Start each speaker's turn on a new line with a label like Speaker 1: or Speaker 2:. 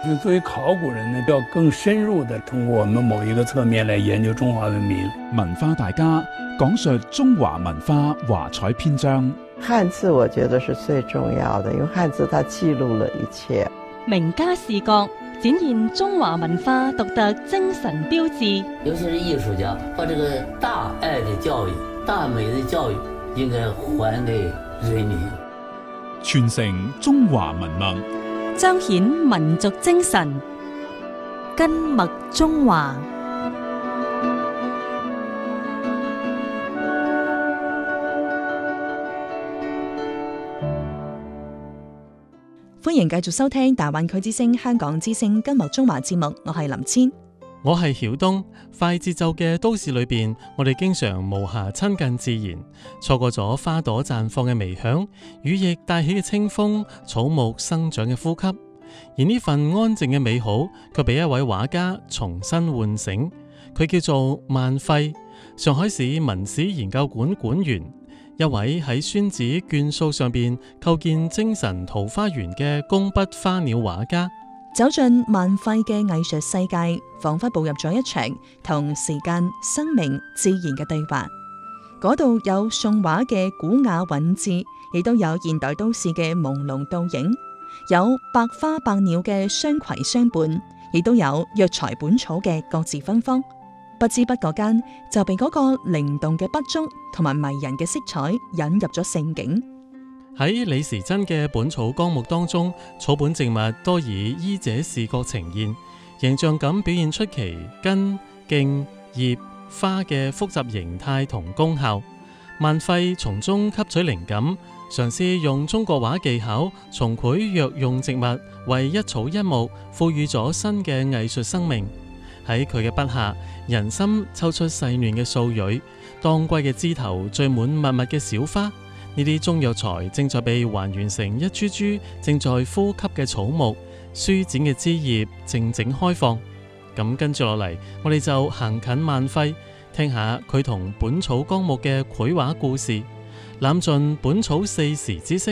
Speaker 1: 作為考古人呢，要更深入地通過我們某一個側面來研究中華文明。
Speaker 2: 文化大家講述中華文化華彩篇章。
Speaker 3: 漢字我覺得是最重要的，因為漢字它記錄了一切。
Speaker 4: 名家視角展現中華文化獨特精神標誌。
Speaker 5: 尤其是藝術家，把這個大愛的教育、大美的教育應該還給人民，
Speaker 2: 傳承中華文脈，
Speaker 4: 彰顯民族精神，根脈中華。
Speaker 6: 歡迎繼續收聽大灣區之聲、香港之聲根脈中華節目，我係林千，
Speaker 7: 我係曉東。快節奏嘅都市裏邊，我哋經常無暇親近自然，錯過咗花朵綻放嘅微響、羽翼帶起嘅清風、草木生長嘅呼吸。而呢份安靜嘅美好，卻被一位畫家重新喚醒。佢叫做萬費，上海市文史研究館館員，一位喺宣紙卷數上邊構建精神桃花源嘅工筆花鳥畫家。
Speaker 6: 走進萬費嘅藝術世界，仿佛步入咗一場同時間、生命、自然嘅對話。嗰度有宋畫嘅古雅韻致，亦都有現代都市嘅朦朧倒影，有百花百鳥嘅相攜相伴，亦都有藥材本草嘅各自芬芳。不知不覺間就被嗰個靈動嘅筆觸同埋迷人嘅色彩引入咗聖境。
Speaker 7: 喺李時珍嘅《本草綱目》當中，草本植物多以醫者視覺呈現，形象咁表現出其根、莖、葉、花嘅複雜形態同功效。萬費從中吸取靈感，嘗試用中國畫技巧重繪藥用植物，為一草一木賦予咗新嘅藝術生命。喺佢嘅筆下，人心抽出細嫩嘅素蕊，當歸嘅枝頭綴滿密密嘅小花。呢啲中藥材正在被還原成一株株正在呼吸嘅草木，舒展嘅枝葉靜靜開放。咁跟住落嚟，我哋就行近萬費，聽下佢同《本草綱目》嘅繪畫故事，攬盡本草四時之聲。